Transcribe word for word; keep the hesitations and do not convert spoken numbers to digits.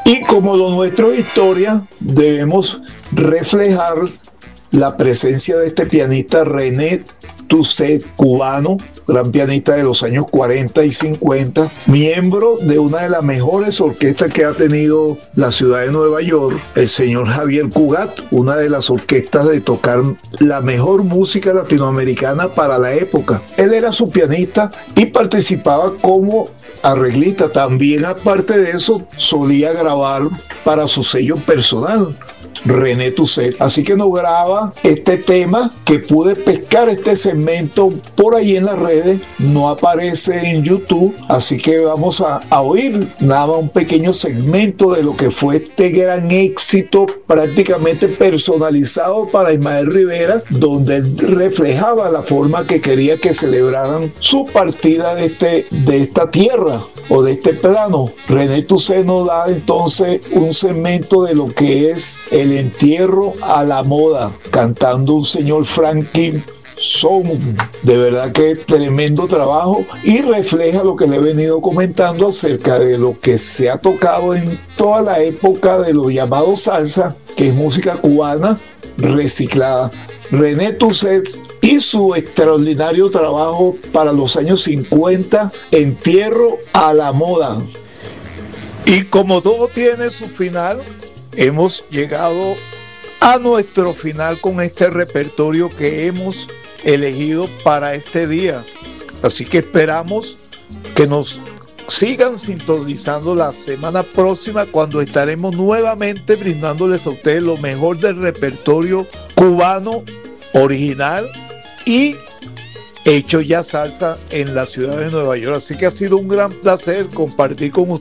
Y como lo nuestro es historia, debemos reflejar la presencia de este pianista René Toussaint, cubano, gran pianista de los años cuarenta y cincuenta, miembro de una de las mejores orquestas que ha tenido la ciudad de Nueva York, el señor Javier Cugat, una de las orquestas de tocar la mejor música latinoamericana para la época. Él era su pianista y participaba como arreglista. También, aparte de eso, solía grabar para su sello personal, René Toussaint. Así que nos graba este tema que pude pescar este segmento por ahí en las redes, no aparece en YouTube, así que vamos a, a oír nada más un pequeño segmento de lo que fue este gran éxito prácticamente personalizado para Ismael Rivera, donde él reflejaba la forma que quería que celebraran su partida de, este, de esta tierra o de este plano. René Toussaint nos da entonces un segmento de lo que es el entierro a la moda, cantando un señor Franklin Son. De verdad que tremendo trabajo y refleja lo que le he venido comentando acerca de lo que se ha tocado en toda la época de lo llamado salsa, que es música cubana reciclada. René Toussaint y su extraordinario trabajo para los años cincuenta, Entierro a la moda. Y como todo tiene su final, hemos llegado a nuestro final con este repertorio que hemos elegido para este día. Así que esperamos que nos sigan sintonizando la semana próxima, cuando estaremos nuevamente brindándoles a ustedes lo mejor del repertorio cubano original y hecho ya salsa en la ciudad de Nueva York. Así que ha sido un gran placer compartir con ustedes